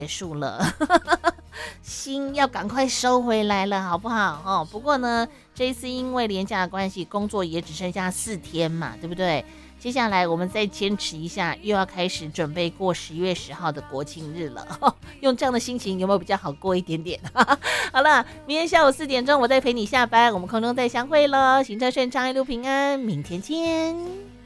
结束了，心要赶快收回来了，好不好？哦，不过呢，这一次因为连假的关系，工作也只剩下4天嘛，对不对？接下来我们再坚持一下，又要开始准备过10月10号的国庆日了。用这样的心情有没有比较好过一点点？好了，明天下午4点钟我再陪你下班，我们空中再相会喽。行车顺畅，一路平安，明天见。